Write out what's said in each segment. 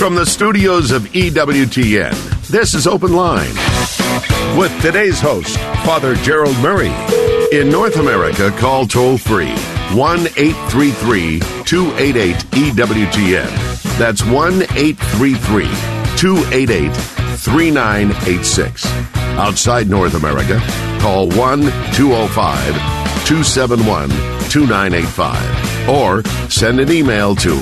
From the studios of EWTN, this is Open Line. With today's host, Father Gerald Murray. In North America, call toll-free 1-833-288-EWTN. That's 1-833-288-3986. Outside North America, call 1-205-271-2985. Or send an email to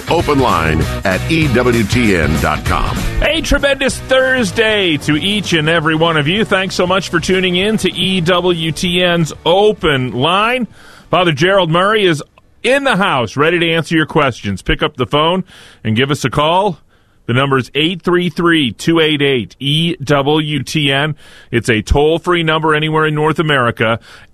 openline@ewtn.com. A tremendous Thursday to each and every one of you. Thanks so much for tuning in to EWTN's Open Line. Father Gerald Murray is in the house, ready to answer your questions. Pick up the phone and give us a call. The number is 833-288-EWTN. It's a toll-free number anywhere in North America,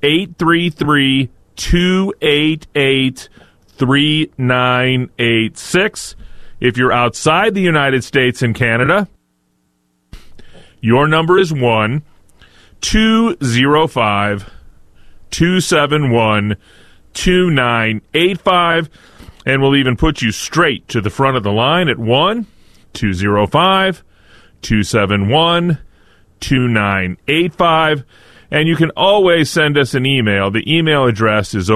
833-288-3986. If you're outside the United States and Canada, your number is 1-205-271-2985, and we'll even put you straight to the front of the line at 1-205-271-2985. And you can always send us an email. The email address is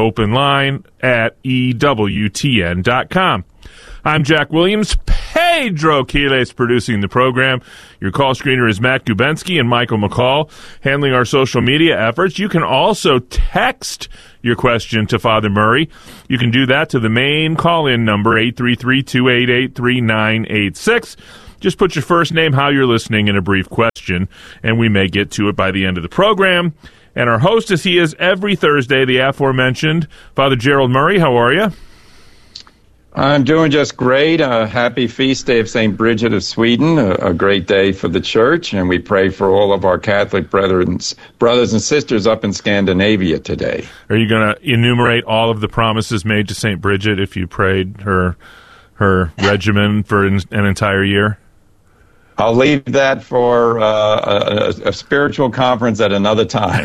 openline@ewtn.com. I'm Jack Williams. Pedro Quiles producing the program. Your call screener is Matt Gubensky and Michael McCall handling our social media efforts. You can also text your question to Father Murray. You can do that to the main call-in number, 833-288-3986. Just put your first name, how you're listening, and a brief question, and we may get to it by the end of the program. And our host, as he is every Thursday, the aforementioned Father Gerald Murray. How are you? I'm doing just great. Happy feast day of St. Bridget of Sweden, a great day for the church, and we pray for all of our Catholic brothers and sisters up in Scandinavia today. Are you going to enumerate all of the promises made to St. Bridget if you prayed her regimen for an entire year? I'll leave that for a spiritual conference at another time.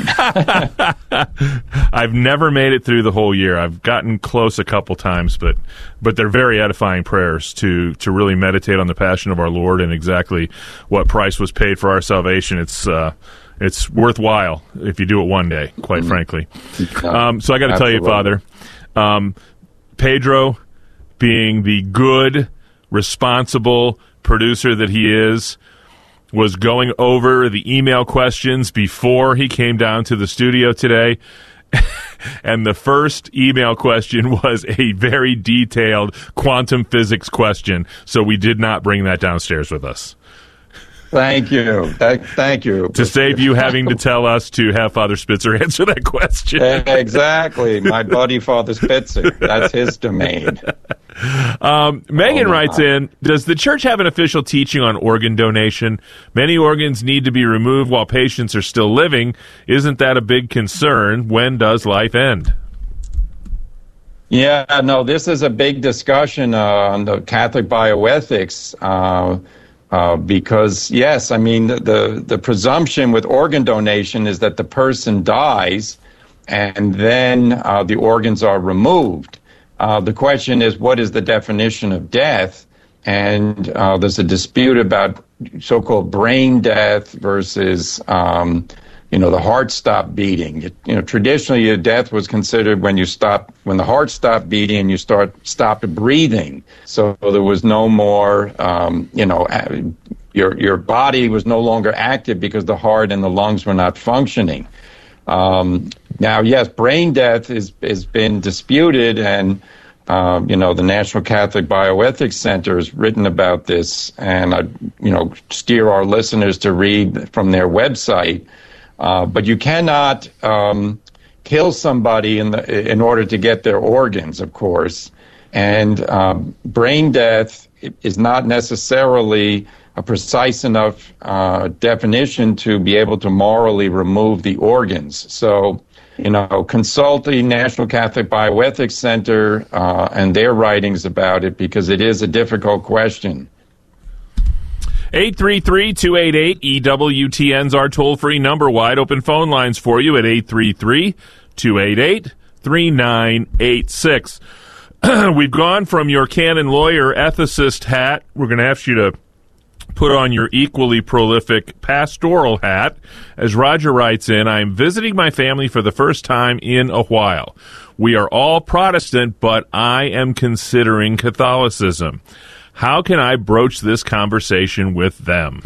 I've never made it through the whole year. I've gotten close a couple times, but they're very edifying prayers to really meditate on the passion of our Lord and exactly what price was paid for our salvation. It's worthwhile if you do it one day, quite frankly. So I got to tell you, Father, Pedro, being the good, responsible producer that he is, was going over the email questions before he came down to the studio today. And the first email question was a very detailed quantum physics question, so we did not bring that downstairs with us. Thank you. Thank you. To save you having to tell us to have Father Spitzer answer that question. Exactly. My buddy, Father Spitzer. That's his domain. Megan writes in, does the church have an official teaching on organ donation? Many organs need to be removed while patients are still living. Isn't that a big concern? When does life end? Yeah, no, this is a big discussion on the Catholic bioethics. Because, yes, I mean, the presumption with organ donation is that the person dies and then the organs are removed. The question is, what is the definition of death? And there's a dispute about so-called brain death versus, the heart stopped beating. Traditionally, a death was considered when the heart stopped beating and you stopped breathing. So there was no more, your body was no longer active because the heart and the lungs were not functioning. Now, yes, brain death has been disputed, and the National Catholic Bioethics Center has written about this, and I steer our listeners to read from their website. But you cannot kill somebody in order to get their organs, of course. And brain death is not necessarily a precise enough definition to be able to morally remove the organs. So, consult the National Catholic Bioethics Center and their writings about it, because it is a difficult question. 833-288-EWTN's our toll-free number. Wide open phone lines for you at 833-288-3986. We've gone from your canon lawyer ethicist hat. We're going to ask you to put on your equally prolific pastoral hat. As Roger writes in, I'm visiting my family for the first time in a while. We are all Protestant, but I am considering Catholicism. How can I broach this conversation with them?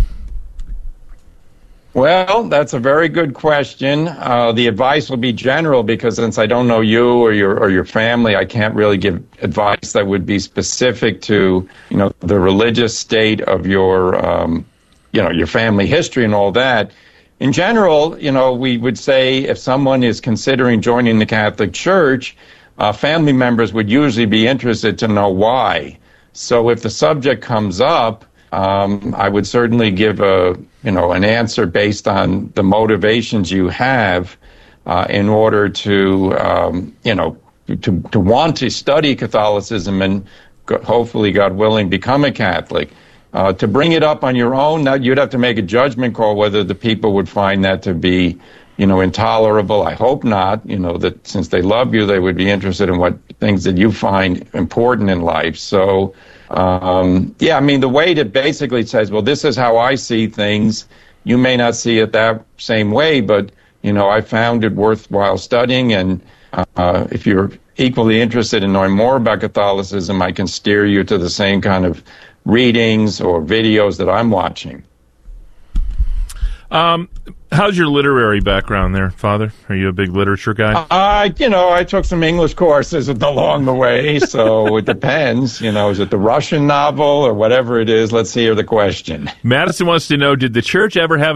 Well, that's a very good question. The advice will be general because since I don't know you or your family, I can't really give advice that would be specific to, the religious state of your family history and all that. In general, we would say if someone is considering joining the Catholic Church, family members would usually be interested to know why. So if the subject comes up, I would certainly give an answer based on the motivations you have in order to want to study Catholicism and hopefully, God willing, become a Catholic. To bring it up on your own, now you'd have to make a judgment call whether the people would find that to be, intolerable. I hope not. That since they love you, they would be interested in what things that you find important in life. So. The way that basically says, well, this is how I see things. You may not see it that same way, but, I found it worthwhile studying. And if you're equally interested in knowing more about Catholicism, I can steer you to the same kind of readings or videos that I'm watching. How's your literary background there, Father? Are you a big literature guy? I took some English courses along the way, so it depends. Is it the Russian novel or whatever it is? Let's hear the question. Madison wants to know, did the church ever have